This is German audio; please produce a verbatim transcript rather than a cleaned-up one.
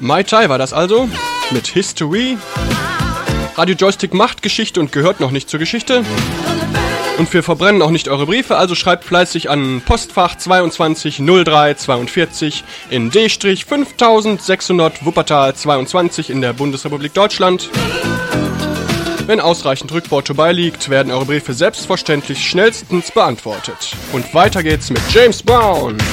Mai Tai war das also, mit History. Radio Joystick macht Geschichte und gehört noch nicht zur Geschichte. Und wir verbrennen auch nicht eure Briefe, also schreibt fleißig an Postfach zweiundzwanzig null drei zweiundvierzig in D fünftausendsechshundert Wuppertal zweiundzwanzig in der Bundesrepublik Deutschland. Wenn ausreichend Rückworte beiliegt, werden eure Briefe selbstverständlich schnellstens beantwortet. Und weiter geht's mit James Brown.